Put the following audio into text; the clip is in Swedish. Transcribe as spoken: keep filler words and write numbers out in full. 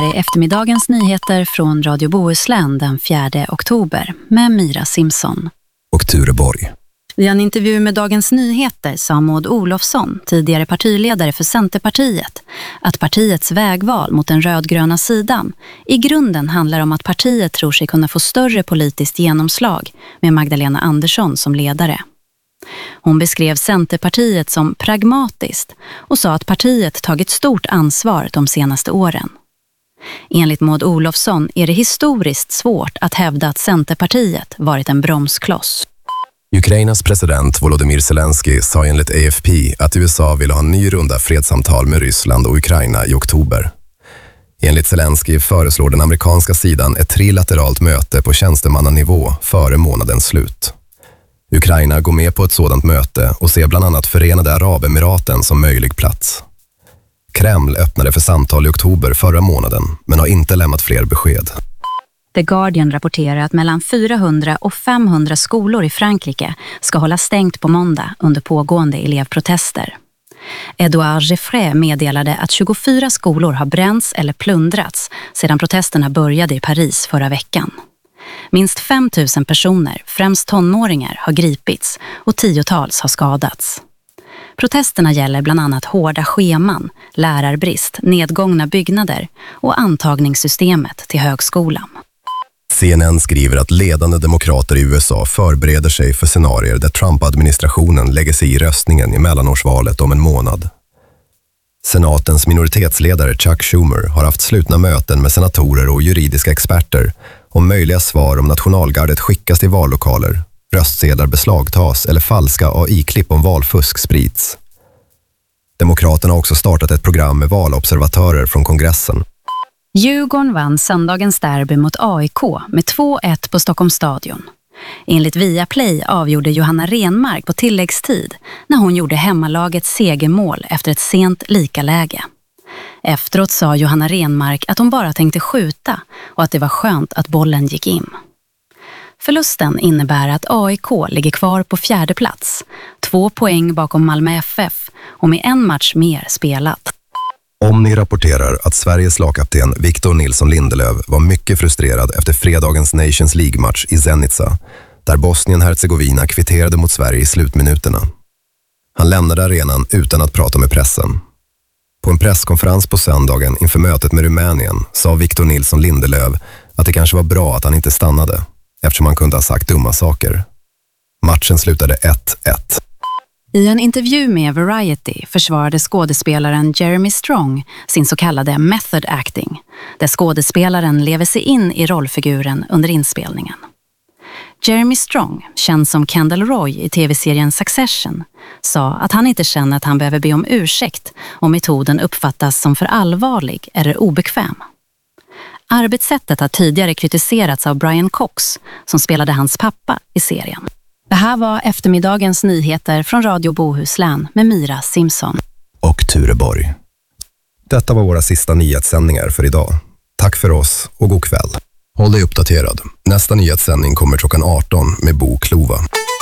är eftermiddagens nyheter från Radio Bohuslän den fjärde oktober med Mira Simson och Ture Borg. I en intervju med Dagens Nyheter sa Maud Olofsson, tidigare partiledare för Centerpartiet, att partiets vägval mot den rödgröna sidan i grunden handlar om att partiet tror sig kunna få större politiskt genomslag med Magdalena Andersson som ledare. Hon beskrev Centerpartiet som pragmatiskt och sa att partiet tagit stort ansvar de senaste åren. Enligt Maud Olofsson är det historiskt svårt att hävda att Centerpartiet varit en bromskloss. Ukrainas president Volodymyr Zelensky sa enligt A F P att U S A ville ha en ny runda fredssamtal med Ryssland och Ukraina i oktober. Enligt Zelensky föreslår den amerikanska sidan ett trilateralt möte på tjänstemannanivå före månadens slut. Ukraina går med på ett sådant möte och ser bland annat Förenade Arabemiraten som möjlig plats. Kreml öppnade för samtal i oktober förra månaden men har inte lämnat fler besked. The Guardian rapporterar att mellan fyrahundra och femhundra skolor i Frankrike ska hålla stängt på måndag under pågående elevprotester. Edouard Geffrey meddelade att tjugofyra skolor har bränts eller plundrats sedan protesterna började i Paris förra veckan. Minst fem tusen personer, främst tonåringar, har gripits och tiotals har skadats. Protesterna gäller bland annat hårda scheman, lärarbrist, nedgångna byggnader och antagningssystemet till högskolan. C N N skriver att ledande demokrater i U S A förbereder sig för scenarier där Trump-administrationen lägger sig i röstningen i mellanårsvalet om en månad. Senatens minoritetsledare Chuck Schumer har haft slutna möten med senatorer och juridiska experter om möjliga svar om nationalgardet skickas till vallokaler, röstsedlar beslagtas eller falska A I-klipp om valfusk sprids. Demokraterna har också startat ett program med valobservatörer från kongressen. Djurgården vann söndagens derby mot A I K med två ett på Stockholms stadion. Enligt Viaplay avgjorde Johanna Renmark på tilläggstid när hon gjorde hemmalagets segermål efter ett sent likaläge. Efteråt sa Johanna Renmark att hon bara tänkte skjuta och att det var skönt att bollen gick in. Förlusten innebär att A I K ligger kvar på fjärde plats, två poäng bakom Malmö F F och med en match mer spelat. Omni rapporterar att Sveriges lagkapten Victor Nilsson Lindelöf var mycket frustrerad efter fredagens Nations League-match i Zenica, där Bosnien-Herzegovina kvitterade mot Sverige i slutminuterna. Han lämnade arenan utan att prata med pressen. På en presskonferens på söndagen inför mötet med Rumänien sa Victor Nilsson Lindelöf att det kanske var bra att han inte stannade, eftersom han kunde ha sagt dumma saker. Matchen slutade ett ett. I en intervju med Variety försvarade skådespelaren Jeremy Strong sin så kallade method acting, där skådespelaren lever sig in i rollfiguren under inspelningen. Jeremy Strong, känd som Kendall Roy i tv-serien Succession, sa att han inte känner att han behöver be om ursäkt om metoden uppfattas som för allvarlig eller obekväm. Arbetssättet har tidigare kritiserats av Brian Cox, som spelade hans pappa i serien. Det här var eftermiddagens nyheter från Radio Bohuslän med Mira Simson och Ture Borg. Detta var våra sista nyhetssändningar för idag. Tack för oss och god kväll. Håll dig uppdaterad. Nästa nyhetssändning kommer klockan arton med Bo Klova.